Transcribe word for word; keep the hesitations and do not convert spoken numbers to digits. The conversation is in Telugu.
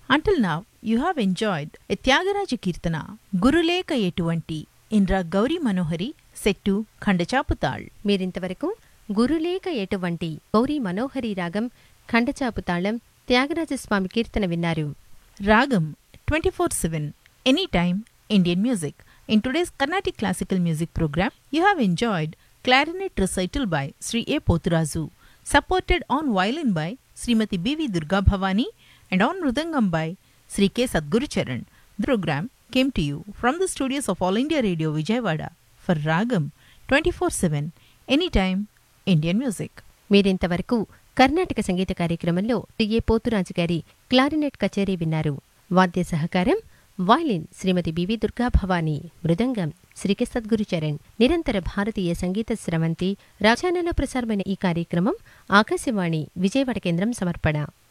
Until now, you have enjoyed a Tyagaraja Kirtana, Guruleka Etuvanti, in Rag Gauri Manohari, set to Khandachaputal. మీరింతవరకు గురులేక ఎటువంటి గౌరీ మనోహరి రాగం ఖండచాపుతాళం త్యాగరాజస్వామి కీర్తన విన్నారు. Ragam twenty-four seven, Anytime Indian Music. In today's Carnatic Classical Music program, you have enjoyed clarinet recital by Sri A. Poturazu, supported on violin by Srimati B V Durga Bhavani and on Mridangam by Sri K. Sadguru Charan. The program came to you from the studios of All India Radio Vijayawada for Ragam twenty-four seven, Anytime Indian Music. మీరింతవరకు కర్ణాటక సంగీత కార్యక్రమంలో టి.ఏ. పోతురాజు గారి క్లారినెట్ కచేరీ విన్నారు. వాద్య సహకారం వాయిలిన్ శ్రీమతి బివి దుర్గా భవానీ, మృదంగం శ్రీ కె సద్గురు చరణ్. నిరంతర భారతీయ సంగీత స్రవంతి రాజాలలో ప్రసారమైన ఈ కార్యక్రమం ఆకాశవాణి విజయవాడ కేంద్రం సమర్పణ.